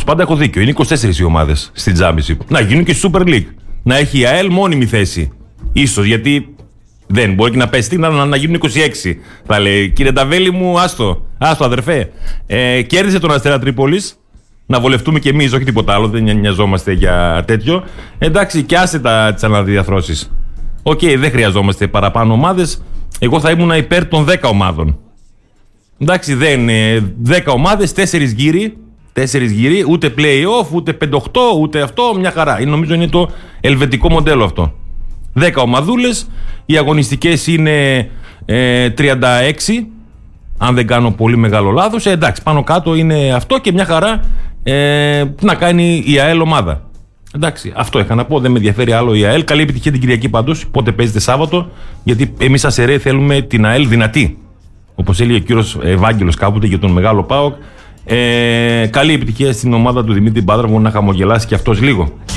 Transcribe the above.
πάντα έχω δίκιο. Είναι 24 οι ομάδες στην Championship. Να γίνουν και στη Super League. Να έχει η ΑΕΛ μόνιμη θέση. Ίσως γιατί δεν μπορεί και να πέσει να γίνουν 26. Θα λέει, κύριε Νταβέλη μου, άστο αδερφέ. Κέρδισε τον Αστέρα Τρίπολης. Να βολευτούμε κι εμείς, όχι τίποτα άλλο. Δεν νοιαζόμαστε για τέτοιο. Εντάξει, και άσε τις αναδιαθρώσεις. Οκ, δεν χρειαζόμαστε παραπάνω ομάδες. Εγώ θα ήμουν υπέρ των 10 ομάδων. Εντάξει, δεν είναι 10 ομάδες, 4 γύροι, ούτε play-off, ούτε 5-8, ούτε αυτό, μια χαρά. Νομίζω είναι το ελβετικό μοντέλο αυτό. 10 ομαδούλες, οι αγωνιστικές είναι 36, αν δεν κάνω πολύ μεγάλο λάθος. Εντάξει, πάνω κάτω είναι αυτό και μια χαρά να κάνει η ΑΕΛ ομάδα. Εντάξει, αυτό είχα να πω, δεν με ενδιαφέρει άλλο η ΑΕΛ. Καλή επιτυχία την Κυριακή πάντως, πότε παίζετε Σάββατο, γιατί εμείς σαν ΣΕΡΕ θέλουμε την ΑΕΛ δυνατή. Όπως έλεγε ο κύριος Ευάγγελος κάποτε για τον μεγάλο ΠΑΟΚ. Καλή επιτυχία στην ομάδα του Δημήτρη Μπάδραβου, να χαμογελάσει και αυτός λίγο.